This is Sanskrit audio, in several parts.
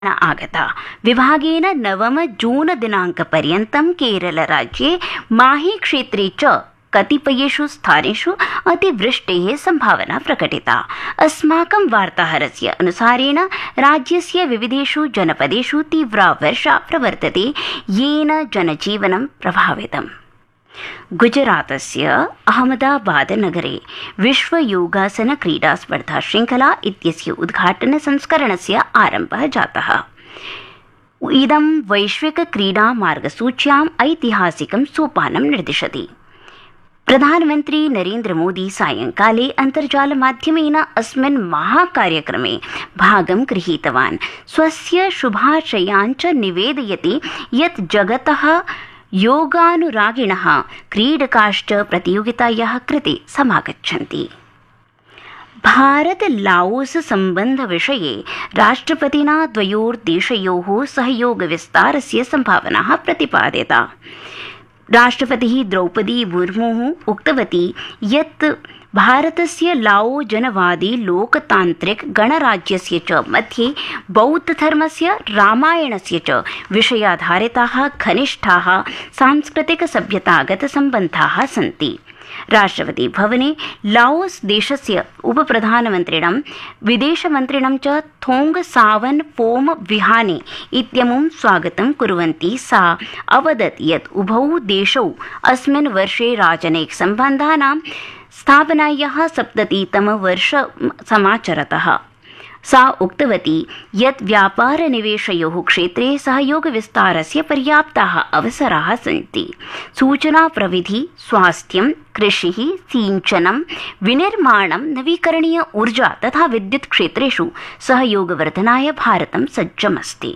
आगता। विभागेन 9 जून दिनाङ्कपर्यन्तं केरलराज्ये माही क्षेत्रे च कतिपयेषु स्थानेषु अतिवृष्टेः संभावना प्रकटिता। अस्माकं वार्ताहरस्य अनुसारेण राज्यस्य विविधेषु जनपदेषु तीव्रा वर्षा प्रवर्तते, येन जनजीवनं प्रभावितम्। गुजरातस्य अहमदाबाद नगरे विश्व योगासन क्रीडा स्पर्धा श्रृंखला इत्यस्य उद्घाटन संस्करणस्य आरम्भः जातः। इदं वैश्विक क्रीडा मार्गसूच्याम् ऐतिहासिकं सोपानं निर्दिशति। प्रधानमन्त्री नरेन्द्र मोदी सायंकाले अन्तर्जालमाध्यमेन अस्मिन् महाकार्यक्रमे भागं गृहीतवान्। स्वस्य शुभाशयान् च निवेदयति यत् जगतः योगानुरागिणः क्रीडकाश्च प्रतियोगितायाः कृते समागच्छन्ति। भारत लाओस सम्बन्धविषये राष्ट्रपतिना द्वयोर्देशयोः सहयोगविस्तारस्य सम्भावनाः प्रतिपादिता। राष्ट्रपतिः द्रौपदी मुर्मुः उक्तवती यत् भारतस्य लाओ जनवादी लोकतान्त्रिक गणराज्यस्य च मध्ये बौद्धधर्मस्य रामायणस्य च विषयाधारिताः घनिष्ठाः सांस्कृतिक सभ्यतागत सम्बन्धाः सन्ति। राष्ट्रपति भवने लाओस देशस्य उपप्रधानमन्त्रिणं विदेशमन्त्रिणं च थोंग सावन फोम विहाने इत्यमुं स्वागतं कुर्वन्ती सा अवदत् यत् उभौ देशौ अस्मिन् वर्षे राजनैतिक सम्बन्धानां स्थापनायाः 70तमं वर्षं समाचरतः। सा उक्तवती यत् व्यापारनिवेशयोः क्षेत्रे सहयोगविस्तारस्य पर्याप्ताः अवसराः सन्ति। सूचना प्रविधि, स्वास्थ्यं, कृषिः, सिंचनं, विनिर्माणं, नवीकरणीय ऊर्जा तथा विद्युत् क्षेत्रेषु सहयोगवर्धनाय भारतं सज्जमस्ति।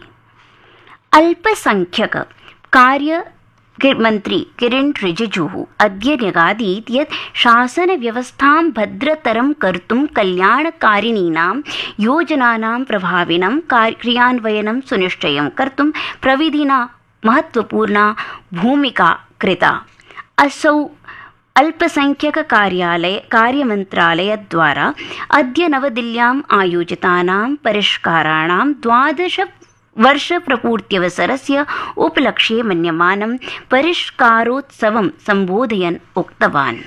अल्पसंख्यक कार्य मन्त्री किरेन् रिजिजुः अद्य न्यगादीत् यत् शासनव्यवस्थां भद्रतरं कर्तुं कल्याणकारिणीनां योजनानां प्रभाविनं क्रियान्वयनं सुनिश्चयं कर्तुं प्रविधिना महत्वपूर्णा भूमिका कृता। असौ अल्पसंख्यक कार्यमन्त्रालयद्वारा अद्य नवदिल्ल्याम् आयोजितानां परिष्काराणां 12 वर्षप्रपूर्त्यवसरस्य उपलक्ष्ये मन्यमानं परिष्कारोत्सवं सम्बोधयन् उक्तवान्।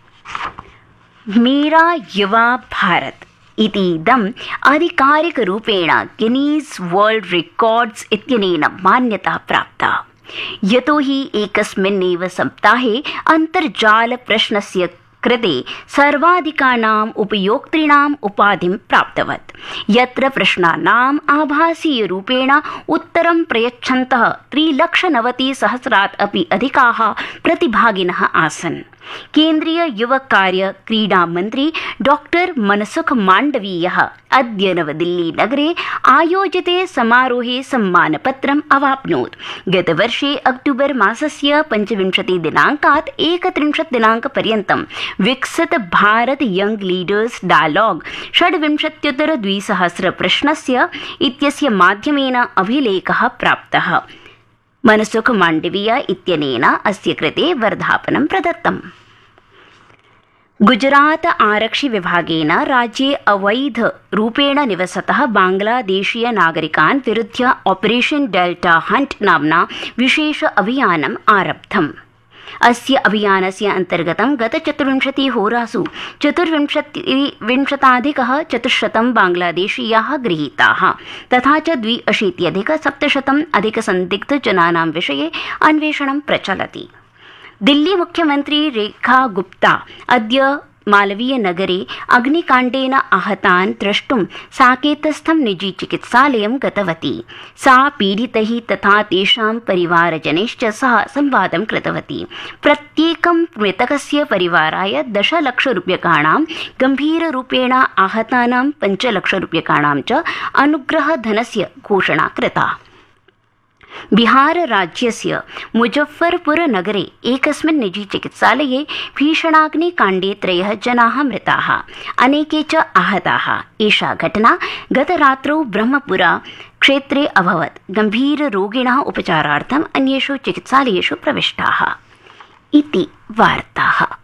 मेरा युवा भारत इतीदम् आधिकारिकरूपेण गिनीस् वर्ल्ड रिकॉर्ड्स इत्यनेन मान्यता प्राप्ता, यतोहि एकस्मिन्नेव सप्ताहे अन्तर्जालप्रश्नस्य कृते सर्वाधिकानाम् उपयोक्तॄणाम् उपाधिं प्राप्तवत्, यत्र प्रश्नानाम् आभासीयरूपेण उत्तरं प्रयच्छन्तः 3,90,000 अपि अधिकाः प्रतिभागिनः आसन्। केन्द्रीय युवक कार्य क्रीडा मन्त्री डॉक्टर मनसुख माण्डवीयः अद्य नवदिल्ली नगरे आयोजिते समारोहे सम्मानपत्रम् अवाप्नोत्। गतवर्षे अक्टोबर मासस्य 25 दिनाङ्कात् 31 दिनाङ्कपर्यन्तं विकसित भारत यंग लीडर्स डायलॉग 26,200 प्रश्नस्य इत्यस्य माध्यमेन अभिलेखः प्राप्तः। मनसुख माण्डवीय इत्यनेन अस्य कृते वर्धापनं प्रदत्तम्। गुजरात आरक्षि विभागेन राज्ये अवैध रूपेण निवसतः बांग्लादेशीय नागरिकान् विरुध्य ऑपरेशन डेल्टा हंट नाम्ना विशेष अभियानम् आरब्धम्। अस्य अभियानस्य अन्तर्गतं गत 24 होरासु 24,400 बांग्लादेशीयाः गृहीताः तथा च 82,700 अधिकसन्दिग्धजनानां विषये अन्वेषणं प्रचलति। दिल्ली मुख्यमन्त्री रेखा गुप्ता अद्य मालवीय नगरे अग्निकाण्डेन आहतान् द्रष्टुं साकेतस्थं निजी चिकित्सालयं गतवती। सा पीडितैः तथा तेषां परिवारजनैश्च सह संवादं कृतवती। प्रत्येकं मृतकस्य परिवाराय 10 लक्षरूप्यकाणां, गम्भीररूपेण आहतानां 5 लक्षरूप्यकाणां च अनुग्रहधनस्य घोषणा कृता। बिहार राज्यस्य मुजफ्फरपुर नगरे एकस्मिन् निजी चिकित्सालये भीषणाग्निकाण्डे 3 जनाः मृताः, अनेके च आहताः। एषा घटना गतरात्रौ ब्रह्मपुरा क्षेत्रे अभवत्। गम्भीररोगिणः उपचारार्थम् अन्येषु चिकित्सालयेषु प्रविष्टाः। इति वार्ताः।